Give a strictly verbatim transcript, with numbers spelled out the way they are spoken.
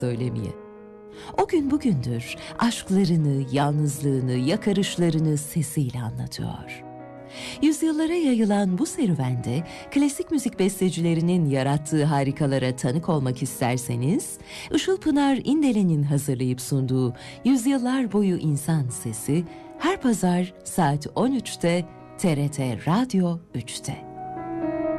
söylemeye. O gün bugündür aşklarını, yalnızlığını, yakarışlarını sesiyle anlatıyor. Yüzyıllara yayılan bu serüvende klasik müzik bestecilerinin yarattığı harikalara tanık olmak isterseniz, Işıl Pınar İndelen'in hazırlayıp sunduğu Yüzyıllar Boyu İnsan Sesi her pazar saat on üçte T R T Radyo üçte.